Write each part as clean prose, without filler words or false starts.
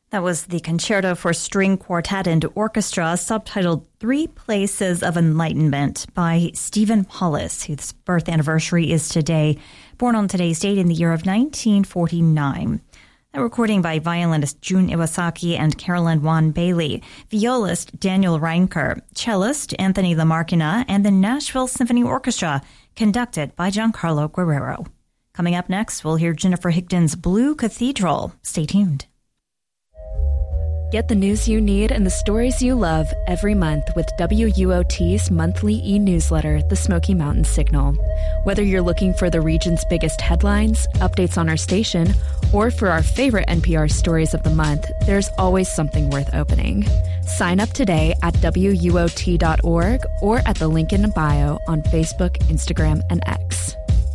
That was the Concerto for String Quartet and Orchestra, subtitled Three Places of Enlightenment by Stephen Hollis, whose birth anniversary is today, born on today's date in the year of 1949. A recording by violinist Jun Iwasaki and Carolyn Wan Bailey, violist Daniel Reinker, cellist Anthony Lamarckina, and the Nashville Symphony Orchestra, conducted by Giancarlo Guerrero. Coming up next, we'll hear Jennifer Higdon's Blue Cathedral. Stay tuned. Get the news you need and the stories you love every month with WUOT's monthly e-newsletter, The Smoky Mountain Signal. Whether you're looking for the region's biggest headlines, updates on our station, or for our favorite NPR stories of the month, there's always something worth opening. Sign up today at WUOT.org or at the link in bio on Facebook, Instagram, and X.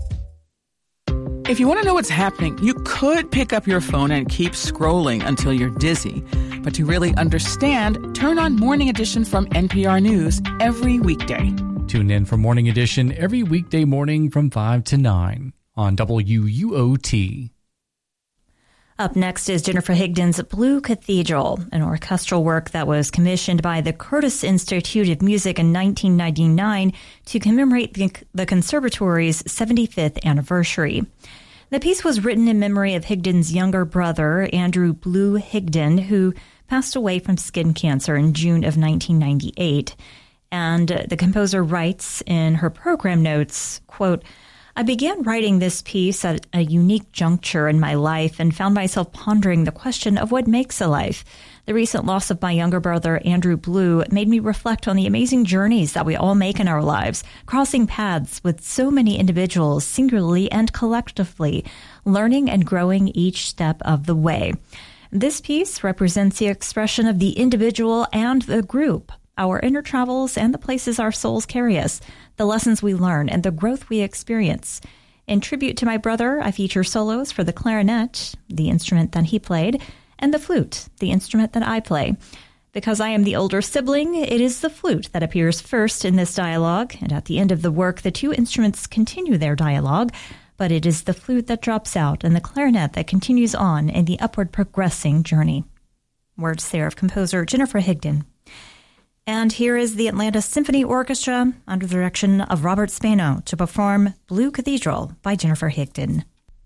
If you want to know what's happening, you could pick up your phone and keep scrolling until you're dizzy. But to really understand, turn on Morning Edition from NPR News every weekday. Tune in for Morning Edition every weekday morning from 5 to 9 on WUOT. Up next is Jennifer Higdon's Blue Cathedral, an orchestral work that was commissioned by the Curtis Institute of Music in 1999 to commemorate the Conservatory's 75th anniversary. The piece was written in memory of Higdon's younger brother, Andrew Blue Higdon, who passed away from skin cancer in June of 1998. And the composer writes in her program notes, quote, "I began writing this piece at a unique juncture in my life and found myself pondering the question of what makes a life. The recent loss of my younger brother, Andrew Blue, made me reflect on the amazing journeys that we all make in our lives, crossing paths with so many individuals, singularly and collectively, learning and growing each step of the way. This piece represents the expression of the individual and the group, our inner travels and the places our souls carry us, the lessons we learn, and the growth we experience. In tribute to my brother, I feature solos for the clarinet, the instrument that he played, and the flute, the instrument that I play. Because I am the older sibling, it is the flute that appears first in this dialogue, and at the end of the work, the two instruments continue their dialogue, but it is the flute that drops out and the clarinet that continues on in the upward progressing journey." Words there of composer Jennifer Higdon. And here is the Atlanta Symphony Orchestra under the direction of Robert Spano to perform Blue Cathedral by Jennifer Higdon.